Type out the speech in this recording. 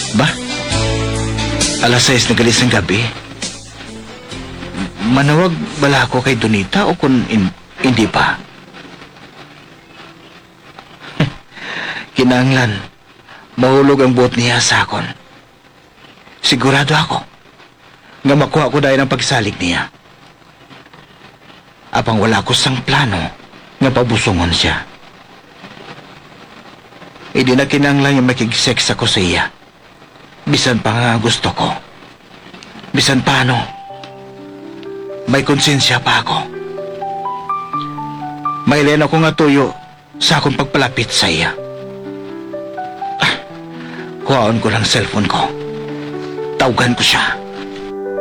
Ba? Alas 6 na galis ng gabi. Manawag bala ako kay Donita o kung hindi pa? Kinahanglan, mahulog ang buot niya sa akon. Sigurado ako nga makuha ko dahil ang pagsalig niya. Apang wala ko sang plano nga pabusongon siya. Hindi na kinahanglan yung makig-sex ako sa iya. Bisan pa nga gusto ko. Bisan paano, may konsensya pa ako. Mailan ako nga tuyo sa akong pagpalapit sa iya. Kuhaon ko lang cellphone ko. Tawagan ko siya.